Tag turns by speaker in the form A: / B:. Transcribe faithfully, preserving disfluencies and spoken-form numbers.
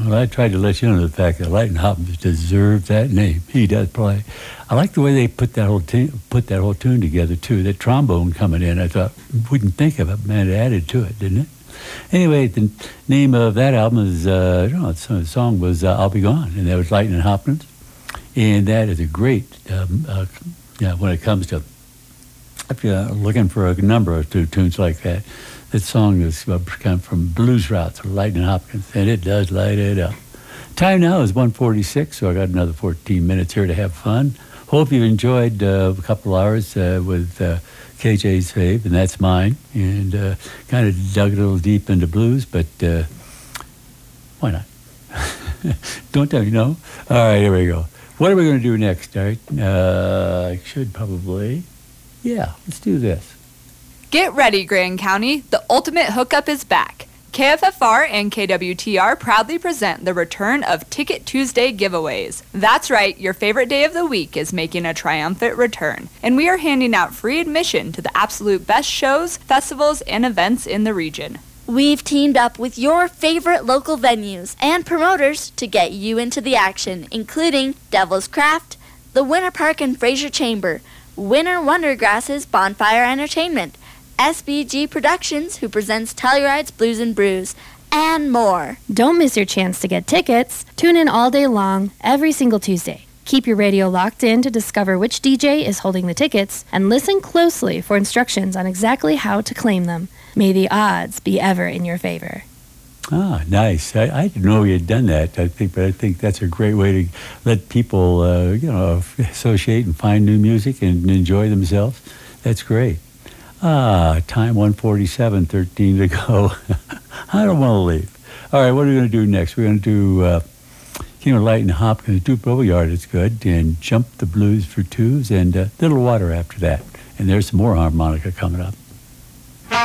A: Well, I tried to let you know the fact that Lightning Hopkins deserves that name. He does play. I like the way they put that whole t- put that whole tune together too. That trombone coming in, I thought wouldn't think of it, man. It added to it, didn't it? Anyway, the name of that album is uh, I don't know. The song was uh, "I'll Be Gone," and that was Lightning Hopkins, and that is a great. Um, uh, yeah, when it comes to if you're looking for a number of two tunes like that. That song is uh, come from Blues Routes with Lightning Hopkins, and it does light it up. Time now is one forty-six, so I got another fourteen minutes here to have fun. Hope you enjoyed uh, a couple hours uh, with uh, K J's fave, and that's mine, and uh, kind of dug a little deep into blues, but uh, why not? Don't tell me no. All right, here we go. What are we going to do next, all right? Uh, I should probably, yeah, let's do this.
B: Get ready, Grand County. The ultimate hookup is back. K F F R and K W T R proudly present the return of Ticket Tuesday giveaways. That's right, your favorite day of the week is making a triumphant return, and we are handing out free admission to the absolute best shows, festivals, and events in the region.
C: We've teamed up with your favorite local venues and promoters to get you into the action, including Devil's Craft, the Winter Park and Fraser Chamber, Winter Wondergrass's Bonfire Entertainment, S B G Productions, who presents Telluride's Blues and Brews, and more.
D: Don't miss your chance to get tickets. Tune in all day long, every single Tuesday. Keep your radio locked in to discover which D J is holding the tickets, and listen closely for instructions on exactly how to claim them. May the odds be ever in your favor.
A: Ah, nice. I, I didn't know we had done that. I think, but I think that's a great way to let people, uh, you know, associate and find new music and enjoy themselves. That's great. Ah, time one forty-seven, thirteen to go. I don't want to leave. All right, what are we going to do next? We're going to do, uh, you know, Lightning Hopkins, Duke Beauregard is good, and Jump the Blues for Twos, and uh, Little Water after that. And there's some more harmonica coming up.